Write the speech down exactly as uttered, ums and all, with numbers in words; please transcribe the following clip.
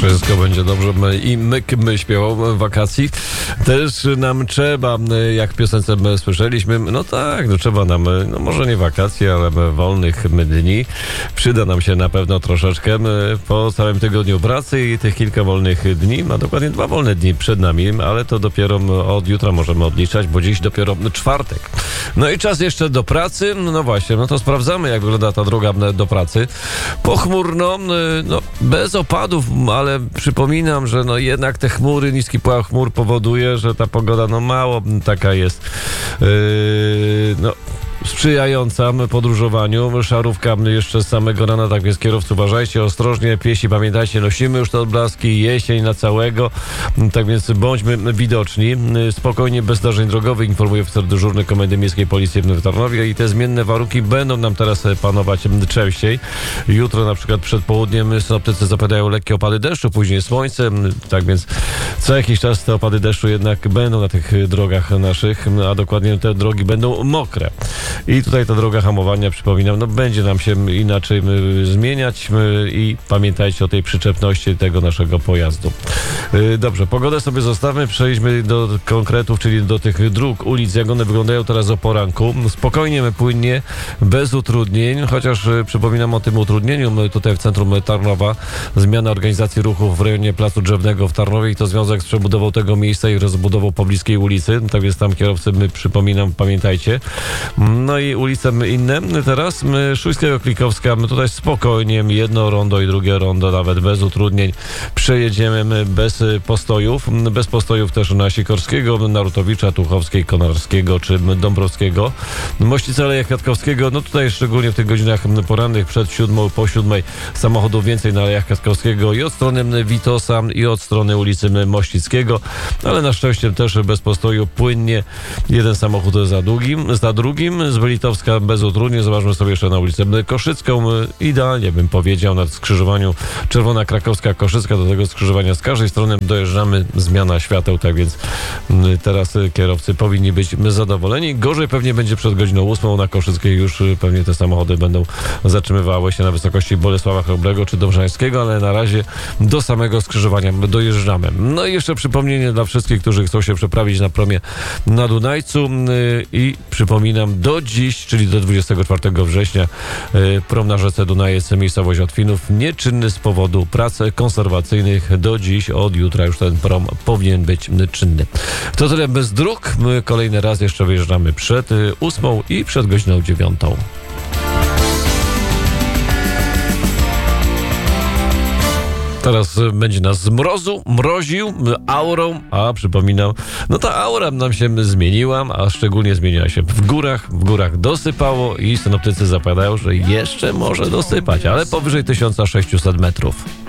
Wszystko będzie dobrze i myk my śpiewał wakacji. Też nam trzeba, jak w piosence słyszeliśmy, no tak, no trzeba nam, no może nie wakacje, ale wolnych dni. Przyda nam się na pewno troszeczkę po całym tygodniu pracy i tych kilka wolnych dni, a dokładnie dwa wolne dni przed nami, ale to dopiero od jutra możemy odliczać, bo dziś dopiero czwartek. No i czas jeszcze do pracy. No właśnie, no to sprawdzamy, jak wygląda ta droga do pracy. Pochmurno, no bez opadów, ale przypominam, że no jednak te chmury, niski płach chmur powoduje, że ta pogoda no mało taka jest yy, no sprzyjająca podróżowaniu. Szarówka jeszcze z samego rana, tak więc kierowcy uważajcie, ostrożnie, piesi pamiętajcie, nosimy już te odblaski, jesień na całego, tak więc bądźmy widoczni. Spokojnie, bez zdarzeń drogowych, informuje oficer dyżurny Komendy Miejskiej Policji w Tarnowie i te zmienne warunki będą nam teraz panować częściej. Jutro na przykład przed południem synoptycy zapowiadają lekkie opady deszczu, później słońce, tak więc co jakiś czas te opady deszczu jednak będą na tych drogach naszych, a dokładnie te drogi będą mokre. I tutaj ta droga hamowania, przypominam, no będzie nam się inaczej zmieniać i pamiętajcie o tej przyczepności tego naszego pojazdu. Dobrze, pogodę sobie zostawmy, przejdźmy do konkretów, czyli do tych dróg, ulic, jak one wyglądają teraz o poranku. Spokojnie, płynnie, bez utrudnień, chociaż przypominam o tym utrudnieniu tutaj w centrum Tarnowa. Zmiana organizacji ruchu w rejonie Placu Drzewnego w Tarnowie i to związek z przebudową tego miejsca i rozbudową pobliskiej ulicy. Tak więc tam kierowcy, my przypominam, pamiętajcie. No i ulice inne. Teraz Szujskiego, Klikowska, my tutaj spokojnie, jedno rondo i drugie rondo, nawet bez utrudnień przejedziemy bez postojów. Bez postojów też na Sikorskiego, Narutowicza, Tuchowskiej, Konarskiego czy Dąbrowskiego. Mościce, Aleja Kwiatkowskiego, no tutaj szczególnie w tych godzinach porannych przed siódmą, po siódmej samochodów więcej na Alejach Kwiatkowskiego i od strony Witosa i od strony ulicy Mościckiego, ale na szczęście też bez postoju płynnie jeden samochód za drugim, za drugim. Z Welitowska bez utrudnień. Zobaczmy sobie jeszcze na ulicę Koszycką. Idealnie bym powiedział, na skrzyżowaniu Czerwona Krakowska, Koszycka, do tego skrzyżowania z każdej strony dojeżdżamy, zmiana świateł, tak więc teraz kierowcy powinni być zadowoleni. Gorzej pewnie będzie przed godziną ósmą na Koszyckiej, już pewnie te samochody będą zatrzymywały się na wysokości Bolesława Chrobrego czy Dobrzańskiego, ale na razie do samego skrzyżowania dojeżdżamy. No i jeszcze przypomnienie dla wszystkich, którzy chcą się przeprawić na promie na Dunajcu i przypominam, do dziś, czyli do dwudziestego czwartego września, prom na rzece Dunajec, miejscowość Otwinów, nieczynny z powodu prac konserwacyjnych. Do dziś, od jutra już ten prom powinien być czynny. To tyle bez dróg. My kolejny raz jeszcze wyjeżdżamy przed ósmą i przed godziną dziewiątą. Teraz będzie nas z mrozu, mroził, aurą, a przypominam, no ta aura nam się zmieniła, a szczególnie zmieniła się w górach. W górach dosypało i synoptycy zapowiadają, że jeszcze może dosypać, ale powyżej tysiąc sześćset metrów.